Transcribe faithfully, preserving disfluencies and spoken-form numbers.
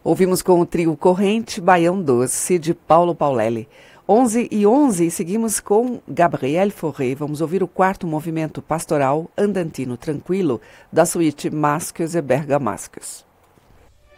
Ouvimos com o trio Corrente, Baião Doce, de Paulo Paulelli. onze e onze, e seguimos com Gabriel Fauré. Vamos ouvir o quarto movimento pastoral andantino tranquilo da suíte Masques e Bergamasques.